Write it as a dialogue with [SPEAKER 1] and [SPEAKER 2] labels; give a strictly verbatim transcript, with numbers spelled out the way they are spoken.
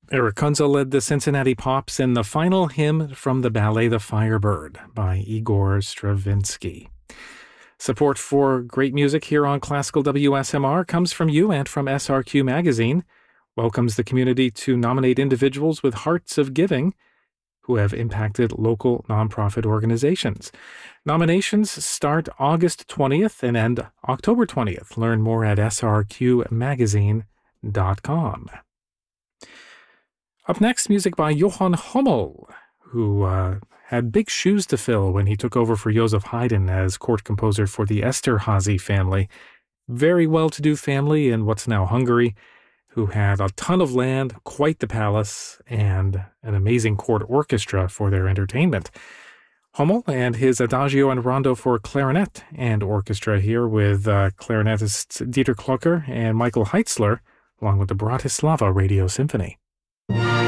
[SPEAKER 1] Eric Kunzel led the Cincinnati Pops in the final hymn from the ballet The Firebird by Igor Stravinsky. Support for great music here on Classical W S M R comes from you and from S R Q Magazine. Welcomes the community to nominate individuals with hearts of giving who have impacted local nonprofit organizations. Nominations start August twentieth and end October twentieth. Learn more at S R Q magazine dot com. Up next, music by Johann Hummel, who uh, had big shoes to fill when he took over for Joseph Haydn as court composer for the Esterházy family. Very well-to-do family in what's now Hungary, who had a ton of land, quite the palace, and an amazing court orchestra for their entertainment. Hummel and his Adagio and Rondo for clarinet and orchestra here with uh, clarinetists Dieter Klocker and Michael Heitzler, along with the Bratislava Radio Symphony.